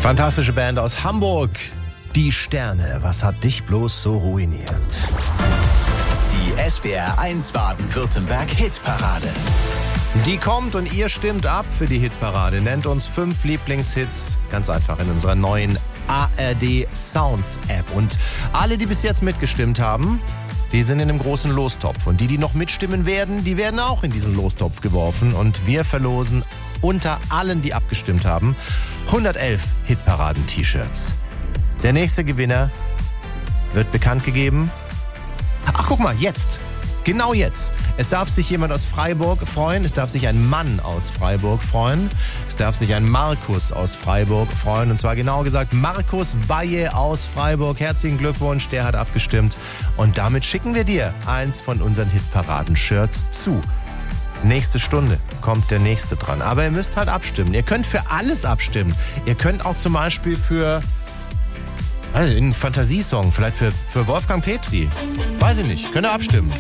Fantastische Band aus Hamburg. Die Sterne. Was hat dich bloß so ruiniert? Die SWR 1 Baden-Württemberg Hitparade. Die kommt und ihr stimmt ab für die Hitparade. Nennt uns 5 Lieblingshits. Ganz einfach in unserer neuen ARD Sounds App. Und alle, die bis jetzt mitgestimmt haben, die sind in einem großen Lostopf. Und die noch mitstimmen werden, die werden auch in diesen Lostopf geworfen. Und wir verlosen unter allen, die abgestimmt haben, 111 Hitparaden-T-Shirts. Der nächste Gewinner wird bekannt gegeben. Ach, guck mal, jetzt. Genau jetzt. Es darf sich jemand aus Freiburg freuen. Es darf sich ein Mann aus Freiburg freuen. Es darf sich ein Markus aus Freiburg freuen. Und zwar genau gesagt Markus Baye aus Freiburg. Herzlichen Glückwunsch, der hat abgestimmt. Und damit schicken wir dir eins von unseren Hitparaden-Shirts zu. Nächste Stunde kommt der nächste dran. Aber ihr müsst halt abstimmen. Ihr könnt für alles abstimmen. Ihr könnt auch zum Beispiel für einen Fantasiesong, vielleicht für Wolfgang Petri. Weiß ich nicht. Könnt ihr abstimmen.